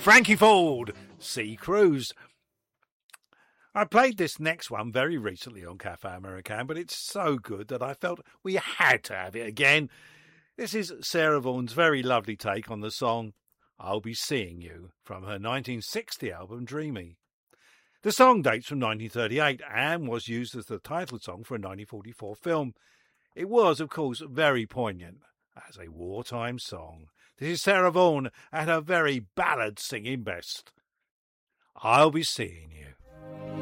Frankie Ford, Sea Cruise. I played this next one very recently on Cafe Americain, but it's so good that I felt we had to have it again. This is Sarah Vaughan's very lovely take on the song I'll Be Seeing You from her 1960 album Dreamy. The song dates from 1938 and was used as the title song for a 1944 film. It was, of course, very poignant as a wartime song. This is Sarah Vaughan at her very ballad singing best. I'll Be Seeing You.